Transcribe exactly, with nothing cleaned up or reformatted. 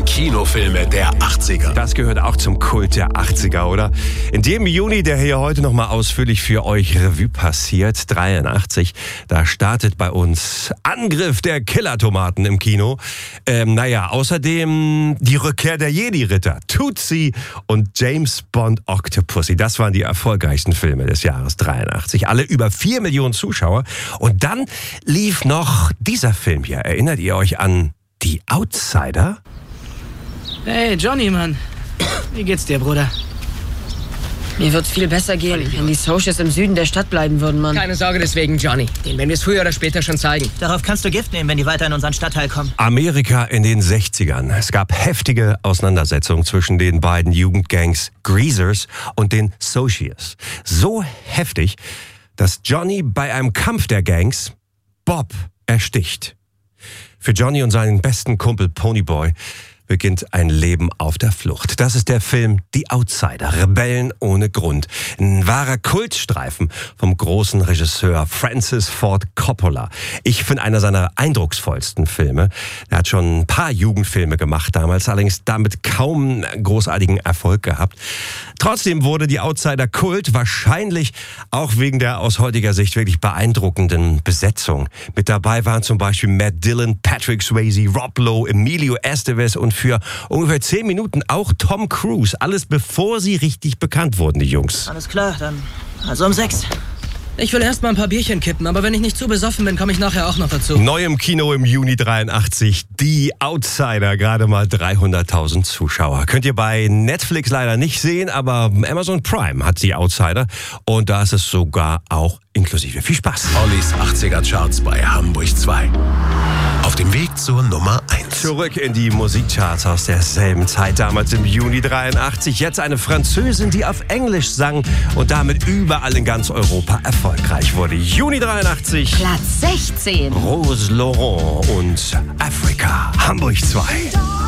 Kinofilme der achtziger. Das gehört auch zum Kult der achtziger, oder? In dem Juni, der hier heute nochmal ausführlich für euch Revue passiert, dreiundachtzig, da startet bei uns Angriff der Killer-Tomaten im Kino. Ähm, naja, außerdem die Rückkehr der Jedi-Ritter, Tootsie und James Bond Octopussy. Das waren die erfolgreichsten Filme des Jahres dreiundachtzig. Alle über vier Millionen Zuschauer. Und dann lief noch dieser Film hier. Erinnert ihr euch an Die Outsider? Hey, Johnny, Mann. Wie geht's dir, Bruder? Mir wird's viel besser gehen, wenn die Socials im Süden der Stadt bleiben würden, Mann. Keine Sorge deswegen, Johnny. Den werden wir es früher oder später schon zeigen. Darauf kannst du Gift nehmen, wenn die weiter in unseren Stadtteil kommen. Amerika in den sechzigern. Es gab heftige Auseinandersetzungen zwischen den beiden Jugendgangs Greasers und den Socials. So heftig, dass Johnny bei einem Kampf der Gangs Bob ersticht. Für Johnny und seinen besten Kumpel Ponyboy beginnt ein Leben auf der Flucht. Das ist der Film Die Outsider, Rebellen ohne Grund. Ein wahrer Kultstreifen vom großen Regisseur Francis Ford Coppola. Ich finde einer seiner eindrucksvollsten Filme. Er hat schon ein paar Jugendfilme gemacht damals, allerdings damit kaum großartigen Erfolg gehabt. Trotzdem wurde Die Outsider Kult, wahrscheinlich auch wegen der aus heutiger Sicht wirklich beeindruckenden Besetzung. Mit dabei waren zum Beispiel Matt Dillon, Patrick Swayze, Rob Lowe, Emilio Estevez und für ungefähr zehn Minuten auch Tom Cruise. Alles bevor sie richtig bekannt wurden, die Jungs. Alles klar, dann also um sechs. Ich will erst mal ein paar Bierchen kippen, aber wenn ich nicht zu besoffen bin, komme ich nachher auch noch dazu. Neu im Kino im Juni dreiundachtzig, Die Outsider, gerade mal dreihunderttausend Zuschauer. Könnt ihr bei Netflix leider nicht sehen, aber Amazon Prime hat Die Outsider und da ist es sogar auch inklusive. Viel Spaß. Ollis achtziger Charts bei Hamburg zwei. Auf dem Weg zur Nummer eins. Zurück in die Musikcharts aus derselben Zeit, damals im Juni dreiundachtzig. Jetzt eine Französin, die auf Englisch sang und damit überall in ganz Europa erfolgreich wurde. Juni dreiundachtzig. Platz sechzehn. Rose Laurent und Africa. Hamburg zwei.